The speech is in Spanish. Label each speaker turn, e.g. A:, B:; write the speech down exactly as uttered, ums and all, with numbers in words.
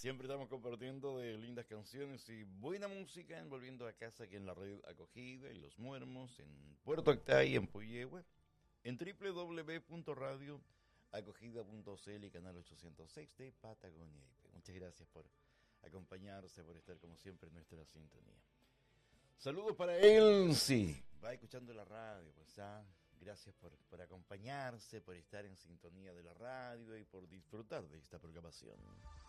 A: Siempre estamos compartiendo de lindas canciones y buena música en Volviendo a Casa aquí en la red Acogida, en Los Muermos, en Puerto Octay, en Puyehue, en doble u doble u doble u punto radio acogida punto c l y canal ochocientos seis de Patagonia I P. Muchas gracias por acompañarse, por estar como siempre en nuestra sintonía. Saludos para él, sí, va escuchando la radio, pues ya. Gracias por, por acompañarse, por estar en sintonía de la radio y por disfrutar de esta programación.